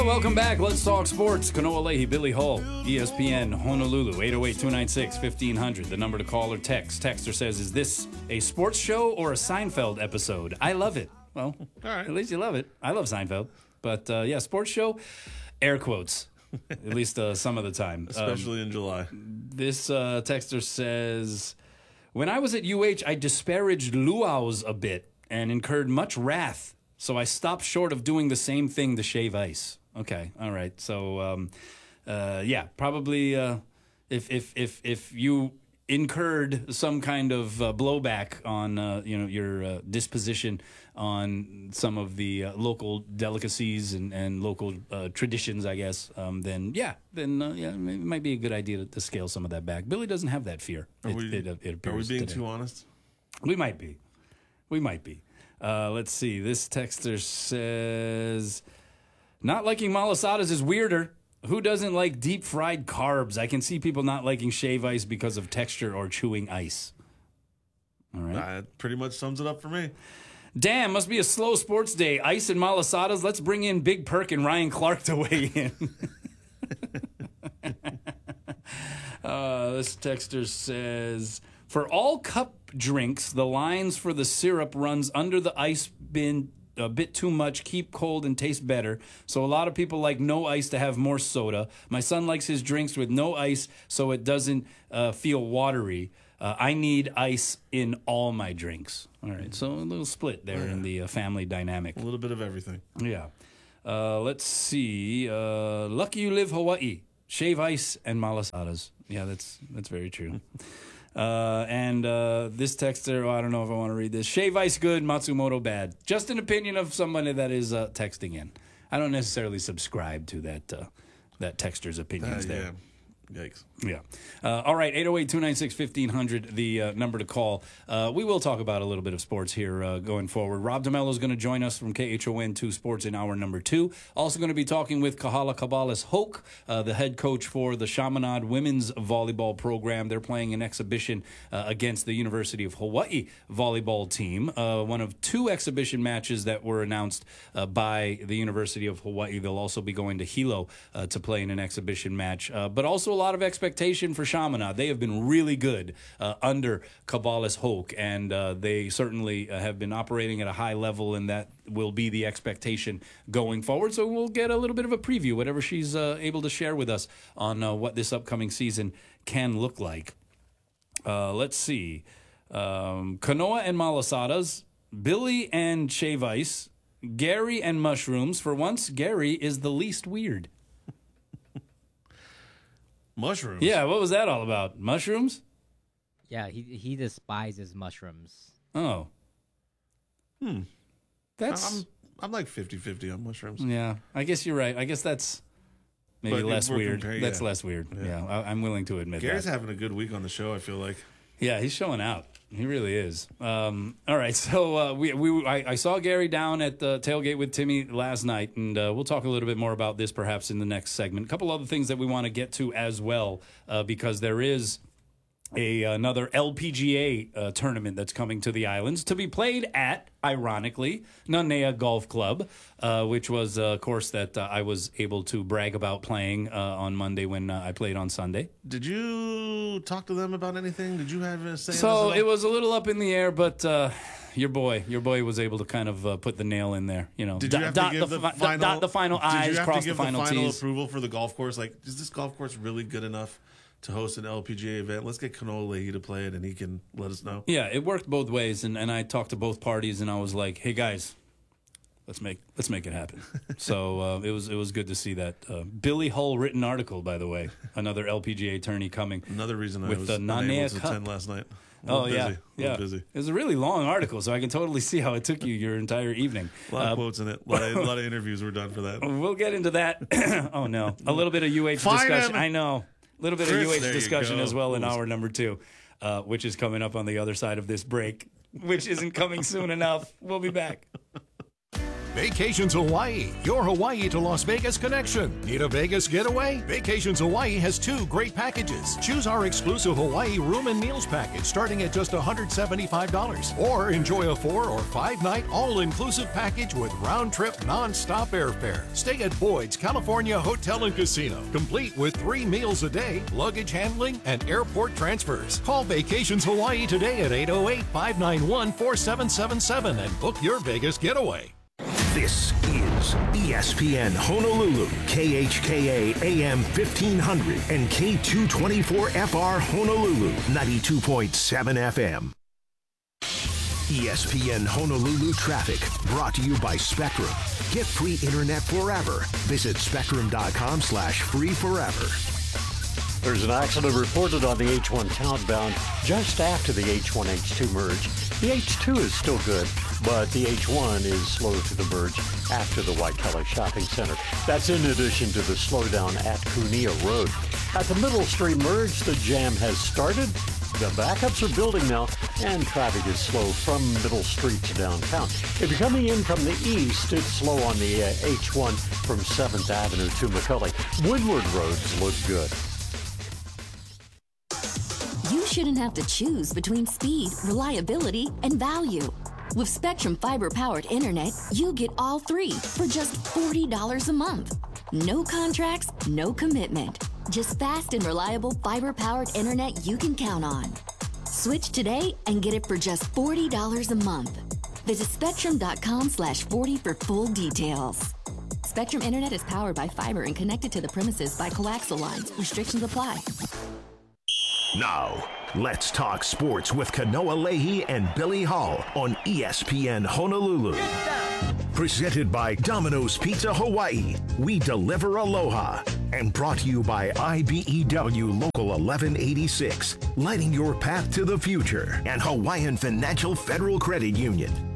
Welcome back. Let's talk sports. Kanoa Leahy, Billy Hull, ESPN Honolulu, 808-296-1500. The number to call or text. Texter says, is this a sports show or a Seinfeld episode? I love it. Well, all right. At least you love it. I love Seinfeld. But, yeah, sports show, air quotes, at least some of the time. Especially in July. This texter says, when I was at UH, I disparaged luau's a bit and incurred much wrath, so I stopped short of doing the same thing to shave ice. Okay, all right. So, yeah, probably if you incurred some kind of blowback on your disposition on some of the local delicacies and local traditions, I guess, then it might be a good idea to scale some of that back. Billy doesn't have that fear. Are we being today. too honest? We might be. Let's see. This texter says, not liking malasadas is weirder. Who doesn't like deep fried carbs? I can see people not liking shave ice because of texture or chewing ice. All right. That pretty much sums it up for me. Damn, must be a slow sports day. Ice and malasadas. Let's bring in Big Perk and Ryan Clark to weigh in. This texter says, for all cup drinks, the lines for the syrup runs under the ice bin a bit too much, keep cold and taste better. So a lot of people like no ice to have more soda. My son likes his drinks with no ice so it doesn't feel watery. I need ice in all my drinks. All right, so a little split there in the family dynamic. A little bit of everything. Yeah. Let's see. Lucky you live Hawaii. Shave ice and malasadas. Yeah, that's very true. And this texter, I don't know if I want to read this. Shave ice good, Matsumoto bad. Just an opinion of somebody that is texting in. I don't necessarily subscribe to that texter's opinions there. Yeah. Yikes. Yeah. All right, 808-296-1500, the number to call. We will talk about a little bit of sports here going forward. Rob DeMello is going to join us from KHON 2 Sports in hour number 2. Also going to be talking with Kahala Cabalas Hoke, the head coach for the Chaminade women's volleyball program. They're playing an exhibition against the University of Hawaii volleyball team, one of 2 exhibition matches that were announced by the University of Hawaii. They'll also be going to Hilo to play in an exhibition match, but also a lot of expectation for Chaminade. They have been really good under Cabalas Hoke, and they certainly have been operating at a high level, and that will be the expectation going forward. So we'll get a little bit of a preview, whatever she's able to share with us on what this upcoming season can look like. Let's see. Kanoa and malasadas, Billy and shave ice, Gary and mushrooms. For once, Gary is the least weird. Mushrooms? Yeah, what was that all about? Mushrooms? Yeah, he despises mushrooms. Oh. I'm like 50-50 on mushrooms. Yeah, I guess you're right. I guess that's maybe less weird. That's less weird. Yeah, I'm willing to admit Gary's that. having a good week on the show, I feel like. Yeah, he's showing out. He really is. All right, so I saw Gary down at the tailgate with Timmy last night, and we'll talk a little bit more about this perhaps in the next segment. A couple other things that we want to get to as well, because there is another LPGA tournament that's coming to the islands to be played at, ironically, Nanea Golf Club, which was a course that I was able to brag about playing on Monday when I played on Sunday. Did you talk to them about anything? Did you have a say? So it was a little up in the air, but your boy was able to kind of put the nail in there. You know, did you have to give the final I's, cross the final T's. Approval for the golf course? Like, is this golf course really good enough to host an LPGA event? Let's get Kanoa Leahy to play it, and he can let us know. Yeah, it worked both ways, and I talked to both parties, and I was like, "Hey guys, let's make it happen." So it was good to see that. Billy Hull written article, by the way, another LPGA tourney coming. Another reason with I was the unable to Cup. attend last night. Busy. It was a really long article, so I can totally see how it took you your entire evening. A lot of quotes in it. A lot of interviews were done for that. We'll get into that. Oh no, a little bit of UH discussion. I know. A little bit of UH discussion as well in hour number 2, which is coming up on the other side of this break, which isn't coming soon enough. We'll be back. Vacations Hawaii, your Hawaii to Las Vegas connection. Need a Vegas getaway? Vacations Hawaii has 2 great packages. Choose our exclusive Hawaii room and meals package starting at just $175. Or enjoy a 4 or 5 night all-inclusive package with round-trip non-stop airfare. Stay at Boyd's California Hotel and Casino, complete with 3 meals a day, luggage handling, and airport transfers. Call Vacations Hawaii today at 808-591-4777 and book your Vegas getaway. This is ESPN Honolulu, KHKA AM 1500 and K224FR Honolulu, 92.7 FM. ESPN Honolulu traffic brought to you by Spectrum. Get free internet forever. Visit spectrum.com/free forever. There's an accident reported on the H1 southbound just after the H1-H2 merge. The H2 is still good, but the H1 is slow to the merge after the Waikele Shopping Center. That's in addition to the slowdown at Kunia Road. At the Middle Street merge, the jam has started. The backups are building now, and traffic is slow from Middle Street to downtown. If you're coming in from the east, it's slow on the H1 from 7th Avenue to McCully. Woodward roads look good. You shouldn't have to choose between speed, reliability, and value. With Spectrum fiber-powered internet, you get all 3 for just $40 a month. No contracts, no commitment. Just fast and reliable fiber-powered internet you can count on. Switch today and get it for just $40 a month. Visit spectrum.com/40 for full details. Spectrum Internet is powered by fiber and connected to the premises by coaxial lines. Restrictions apply. Now, let's talk sports with Kanoa Leahy and Billy Hall on ESPN Honolulu. Presented by Domino's Pizza Hawaii. We deliver aloha. And brought to you by IBEW Local 1186. Lighting your path to the future. And Hawaiian Financial Federal Credit Union.